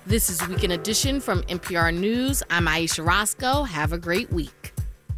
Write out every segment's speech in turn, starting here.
This is Weekend Edition from NPR News. I'm Aisha Roscoe. Have a great week.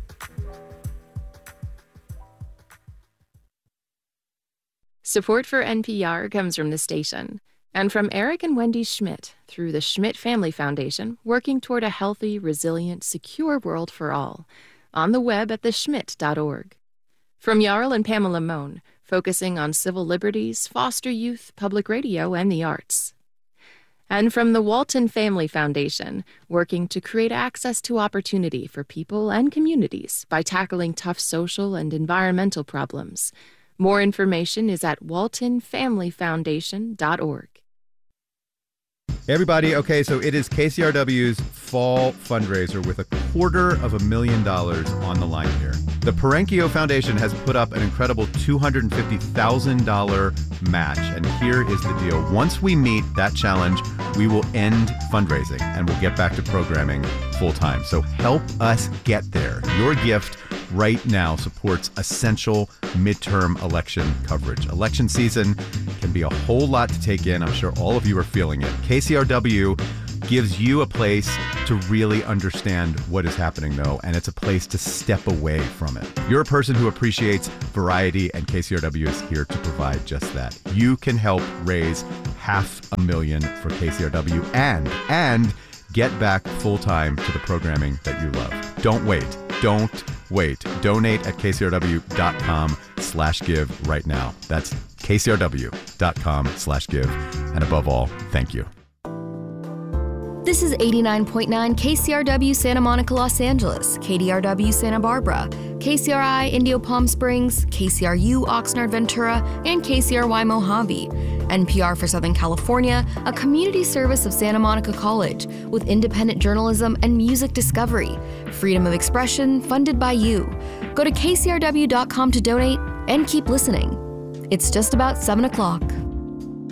Support for NPR comes from the station and from Eric and Wendy Schmidt through the Schmidt Family Foundation, working toward a healthy, resilient, secure world for all. On the web at theschmidt.org. From Jarl and Pamela Mohn, focusing on civil liberties, foster youth, public radio, and the arts. And from the Walton Family Foundation, working to create access to opportunity for people and communities by tackling tough social and environmental problems. More information is at waltonfamilyfoundation.org. Hey everybody, okay, so it is KCRW's fall fundraiser with $250,000 on the line here. The Perenkio Foundation has put up an incredible $250,000 match, and here is the deal. Once we meet that challenge, we will end fundraising and we'll get back to programming full time. So help us get there. Your gift right now supports essential midterm election coverage. Election season can be a whole lot to take in. I'm sure all of you are feeling it. KCRW gives you a place to really understand what is happening, though, and it's a place to step away from it. You're a person who appreciates variety, and KCRW is here to provide just that. You can help raise $500,000 for KCRW and get back full-time to the programming that you love. Don't wait. Don't wait. Donate at kcrw.com/give right now. That's kcrw.com/give. And above all, thank you. This is 89.9 KCRW Santa Monica, Los Angeles, KDRW Santa Barbara, KCRI Indio Palm Springs, KCRU Oxnard Ventura, and KCRY Mojave. NPR for Southern California, a community service of Santa Monica College with independent journalism and music discovery. Freedom of expression funded by you. Go to kcrw.com to donate and keep listening. It's just about 7 o'clock.